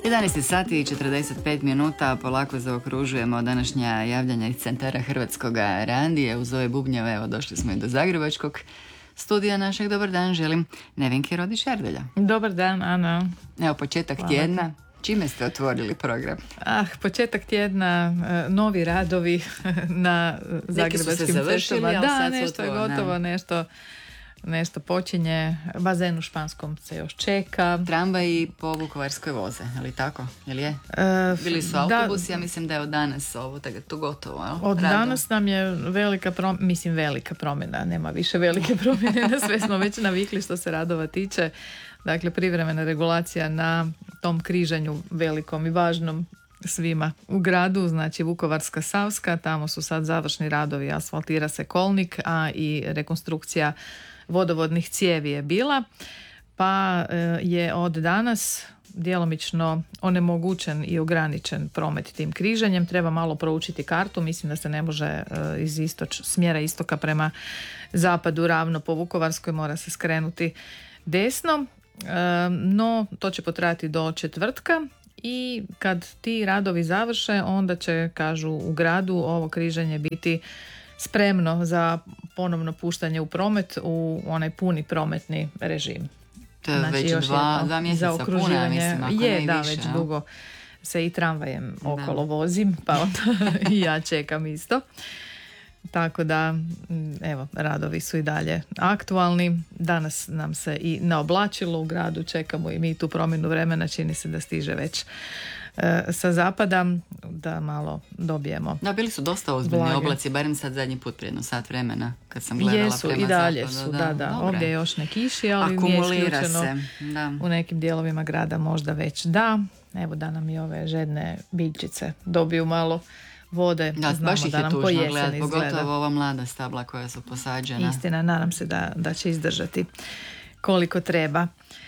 11 sati i 45 minuta, polako zaokružujemo današnja javljanja iz centara Hrvatskog radija. Uz ove bubnjeve, evo, došli smo i do zagrebačkog studija našeg. Dobar dan, želim Nevenki Rodić-Erdelja. Dobar dan, Ana. Evo, početak tjedna. Čime ste otvorili program? Početak tjedna, novi radovi na zagrebačkim cestama. Da, nešto je gotovo, nešto počinje. Bazen u Španskom se još čeka. Tramvaji po Vukovarskoj voze, ali tako? Jel je? Bili su autobusi, ja mislim da je od danas ovo to gotovo. Jel? Od danas nam je velika promjena, nema više velike promjene, na sve smo već navikli što se radova tiče. Dakle, privremena regulacija na tom križanju velikom i važnom svima u gradu, znači Vukovarska Savska, tamo su sad završni radovi, asfaltira se kolnik, a i rekonstrukcija vodovodnih cijevi je bila, pa je od danas djelomično onemogućen i ograničen promet tim križanjem. Treba malo proučiti kartu, mislim da se ne može iz smjera istoka prema zapadu ravno po Vukovarskoj, mora se skrenuti desno, no to će potrajati do četvrtka i kad ti radovi završe, onda će, kažu u gradu, ovo križanje biti spremno za ponovno puštanje u promet u onaj puni prometni režim. To je znači, već dva mjeseca puno, ja mislim, ako je, ne da, više, već dugo se i tramvajem okolo vozim, pa onda i ja čekam isto. Tako da, evo, radovi su i dalje aktualni. Danas nam se i naoblačilo u gradu, čekamo i mi tu promjenu vremena, čini se da stiže već sa zapada, da malo dobijemo. Da, bili su dosta ozbiljni oblaci, barem sad zadnji put prije jedno sat vremena kad sam gledala jesu, prema i dalje zapadu. Su, da. Ovdje još ne kiši, ali akumulira nije isključeno se. Da. U nekim dijelovima grada možda već da. Evo da nam i ove žedne biljčice dobiju malo vode, da, znamo baš ih da je nam tužno po jesen gledati, izgleda. pogotovo ova mlada stabla koja su posađena. Istina, nadam se da će izdržati koliko treba.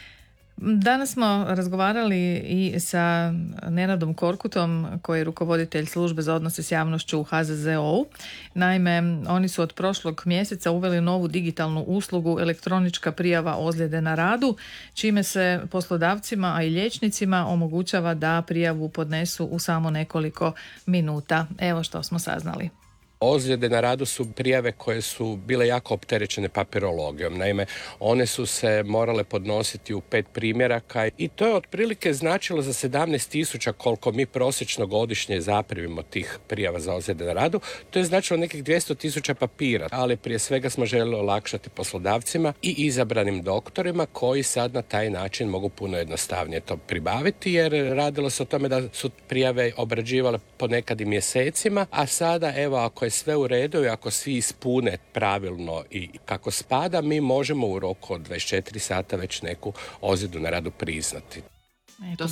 Danas smo razgovarali i sa Nenadom Korkutom, koji je rukovoditelj službe za odnose s javnošću u HZZO-u. Naime, oni su od prošlog mjeseca uveli novu digitalnu uslugu elektronička prijava ozljede na radu, čime se poslodavcima, a i liječnicima omogućava da prijavu podnesu u samo nekoliko minuta. Evo što smo saznali. Ozljede na radu su prijave koje su bile jako opterećene papirologijom. Naime, one su se morale podnositi u 5 primjeraka i to je otprilike značilo za 17.000 koliko mi prosječno godišnje zaprimimo tih prijava za ozljede na radu. To je značilo nekih 200.000 papira, ali prije svega smo željeli olakšati poslodavcima i izabranim doktorima koji sad na taj način mogu puno jednostavnije to pribaviti, jer radilo se o tome da su prijave obrađivale ponekad i mjesecima, a sada evo ako je sve u redu i ako svi ispune pravilno i kako spada, mi možemo u roku od 24 sata već neku ozljedu na radu priznati. To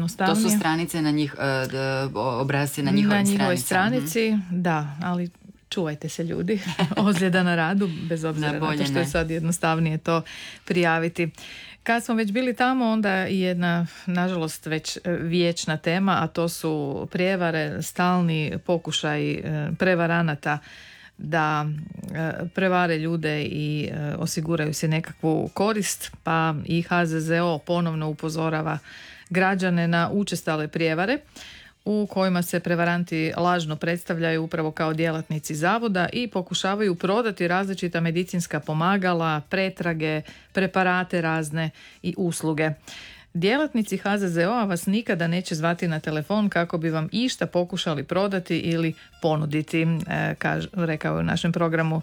su stranice na njih, obrazci na njihovoj stranici, da, ali čuvajte se ljudi, ozljeda na radu, bez obzira na to što je sad jednostavnije to prijaviti. Kad smo već bili tamo, onda jedna, nažalost, već vječna tema, a to su prijevare, stalni pokušaj prevaranata da prevare ljude i osiguraju si nekakvu korist, pa i HZZO ponovno upozorava građane na učestale prijevare u kojima se prevaranti lažno predstavljaju upravo kao djelatnici zavoda i pokušavaju prodati različita medicinska pomagala, pretrage, preparate razne i usluge. Djelatnici HZZO-a vas nikada neće zvati na telefon kako bi vam išta pokušali prodati ili ponuditi, rekao je u našem programu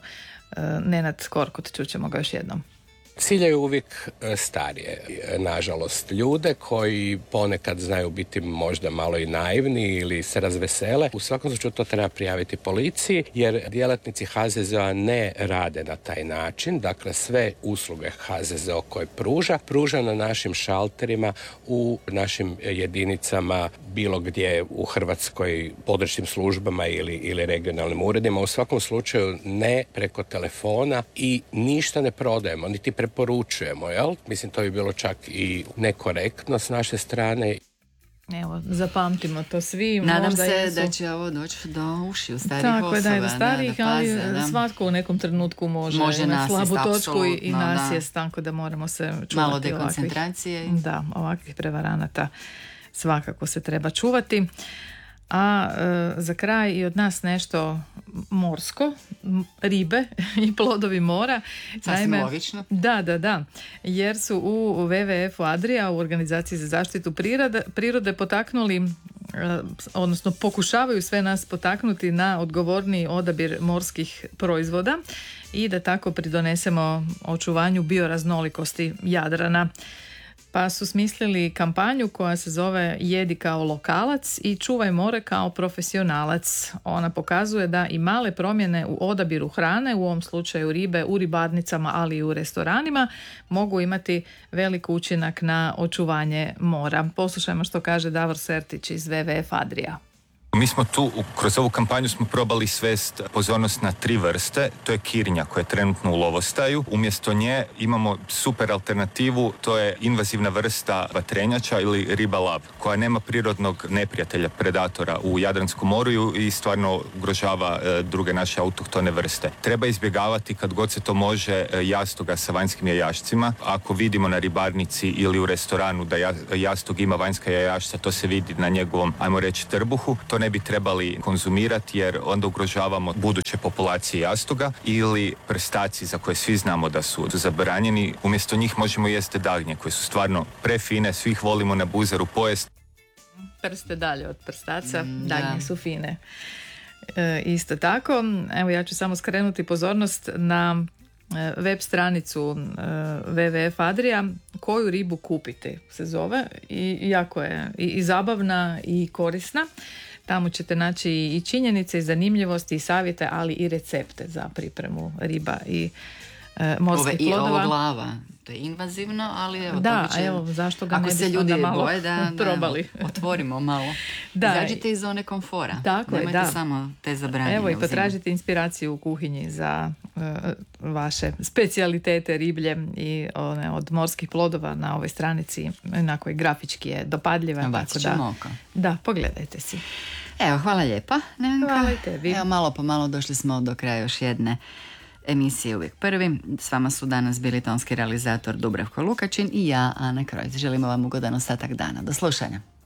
Nenad Korkut. Čućemo ga još jednom. Ciljaju uvijek starije, nažalost, ljude koji ponekad znaju biti možda malo i naivni ili se razvesele. U svakom slučaju to treba prijaviti policiji, jer djelatnici HZZO-a ne rade na taj način. Dakle, sve usluge HZZO koje pruža na našim šalterima, u našim jedinicama, bilo gdje u Hrvatskoj, područnim službama ili regionalnim uredima. U svakom slučaju ne preko telefona i ništa ne prodajemo, niti preporučujemo, jel? Mislim, to bi bilo čak i nekorektno s naše strane. Evo, zapamtimo to svi. Nadam se da će ovo doći do ušiju starijih osoba. Tako je, da je do starijih, ali svatko u nekom trenutku može imati slabu točku i nasjest, tako da moramo se čuvati malo dekoncentracije. Ovakvih prevaranata svakako se treba čuvati. A za kraj i od nas nešto morsko, ribe i plodovi mora. Sasvim logično. Da. Jer su u WWF-u Adria, u Organizaciji za zaštitu prirode, potaknuli, odnosno pokušavaju sve nas potaknuti na odgovorniji odabir morskih proizvoda i da tako pridonesemo očuvanju bioraznolikosti Jadrana. Pa su smislili kampanju koja se zove Jedi kao lokalac i čuvaj more kao profesionalac. Ona pokazuje da i male promjene u odabiru hrane, u ovom slučaju ribe u ribarnicama, ali i u restoranima, mogu imati velik učinak na očuvanje mora. Poslušajmo što kaže Davor Sertić iz WWF Adria. Mi smo tu, kroz ovu kampanju smo probali svest pozornost na 3 vrste. To je kirnja koja je trenutno u lovostaju. Umjesto nje imamo super alternativu, to je invazivna vrsta vatrenjača ili riba lav, koja nema prirodnog neprijatelja, predatora u Jadranskom moru i stvarno ugrožava druge naše autohtone vrste. Treba izbjegavati kad god se to može jastoga sa vanjskim jajašcima. Ako vidimo na ribarnici ili u restoranu da jastog ima vanjska jajašca, to se vidi na njegovom, ajmo reći, trbuhu. To ne bi trebali konzumirati jer onda ugrožavamo buduće populacije jastoga, ili prstaci za koje svi znamo da su zabranjeni. Umjesto njih možemo jesti dagnje koje su stvarno prefine, svi ih volimo na buzeru pojesti. Prste dalje od prstaca, dagnje su fine. Isto tako, evo ja ću samo skrenuti pozornost na web stranicu WWF Adria, koju ribu kupiti se zove, i jako je i zabavna i korisna. Tamo ćete naći i činjenice, i zanimljivosti, i savjete, ali i recepte za pripremu riba i morskih plodova. I ovo glava, to je invazivno, ali evo, da, evo, zašto ga ne bismo ljudi da malo boje, da probali. Otvorimo malo. Izađite iz zone komfora. Tako nemojte je, samo te zabranjene. Evo i potražite inspiraciju u kuhinji za vaše specijalitete riblje i one od morskih plodova na ovoj stranici, onako i grafički je dopadljiva. Bacit ćemo oko. Da, pogledajte si. Evo, hvala lijepa, Nevenka. Hvala i tebi. Evo, malo po malo došli smo do kraja još jedne emisije Uvijek prvi. S vama su danas bili tonski realizator Dubravko Lukačin i ja, Ana Krojc. Želimo vam ugodan ostatak dana. Do slušanja.